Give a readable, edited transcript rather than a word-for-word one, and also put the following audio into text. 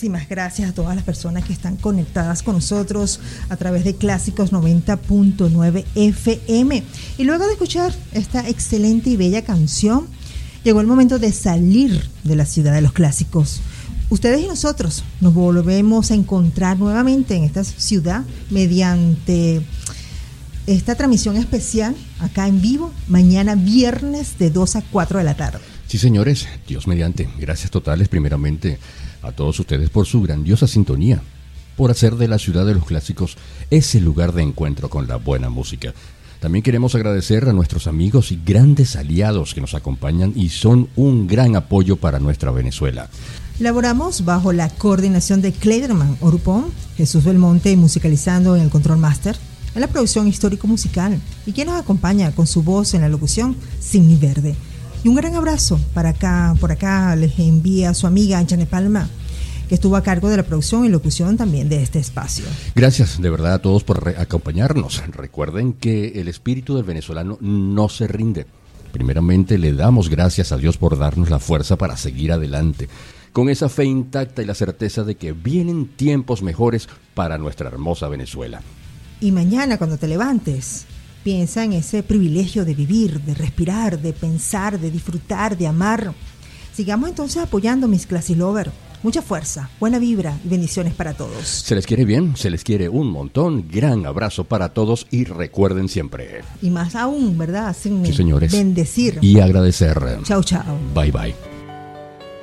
muchísimas gracias a todas las personas que están conectadas con nosotros a través de Clásicos 90.9 FM. Y luego de escuchar esta excelente y bella canción, llegó el momento de salir de la ciudad de los clásicos. Ustedes y nosotros nos volvemos a encontrar nuevamente en esta ciudad mediante esta transmisión especial acá en vivo, mañana viernes de 2 a 4 de la tarde. Sí, señores, Dios mediante. Gracias totales primeramente a todos ustedes por su grandiosa sintonía, por hacer de la ciudad de los clásicos ese lugar de encuentro con la buena música. También queremos agradecer a nuestros amigos y grandes aliados que nos acompañan y son un gran apoyo para nuestra Venezuela. Laboramos bajo la coordinación de Clayderman Orupón, Jesús Belmonte musicalizando en el Control Master, en la producción histórico-musical, y quien nos acompaña con su voz en la locución, Sidney Verde. Y un gran abrazo por acá les envía a su amiga Janet Palma, que estuvo a cargo de la producción y locución también de este espacio. Gracias de verdad a todos por acompañarnos. Recuerden que el espíritu del venezolano no se rinde. Primeramente le damos gracias a Dios por darnos la fuerza para seguir adelante, con esa fe intacta y la certeza de que vienen tiempos mejores para nuestra hermosa Venezuela. Y mañana cuando te levantes, piensa en ese privilegio de vivir, de respirar, de pensar, de disfrutar, de amar. Sigamos entonces apoyando mis Classy Lover. Mucha fuerza, buena vibra y bendiciones para todos. Se les quiere bien, se les quiere un montón. Gran abrazo para todos y recuerden siempre. Y más aún, ¿verdad? Sí, señores. Bendecir. Y agradecer. Chao, chao. Bye, bye.